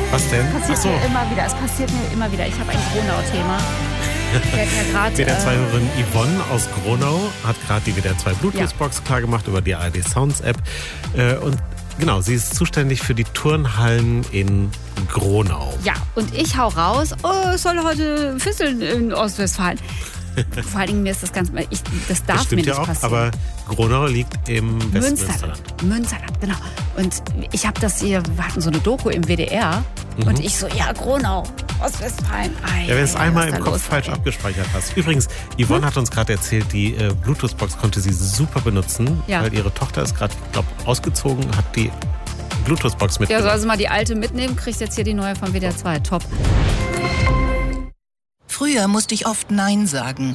Was denn? Passiert mir immer wieder. Es passiert mir immer wieder. Ich habe ein Gronau-Thema. WDR2-Hörerin Yvonne aus Gronau hat gerade die WDR2 Bluetooth-Box klargemacht über die ARD Sounds-App. Und genau, sie ist zuständig für die Turnhallen in Gronau. Ja, und ich hau raus, es soll heute Fisseln in Ostwestfalen. Vor allen Dingen, mir ist das ganz, das darf mir nicht passieren. Aber Gronau liegt im Westmünsterland. Münsterland, genau. Und ich habe das hier, wir hatten so eine Doku im WDR und ich so, ja, Gronau, Ostwestfalen. Ja, wenn es einmal im Kopf falsch abgespeichert hast. Übrigens, Yvonne hat uns gerade erzählt, die Bluetooth-Box konnte sie super benutzen, weil ihre Tochter ist gerade, glaube ich, ausgezogen, hat die Bluetooth-Box mitgenommen. Ja, soll sie mal die alte mitnehmen, kriegt jetzt hier die neue von WDR 2. Top. Früher musste ich oft Nein sagen.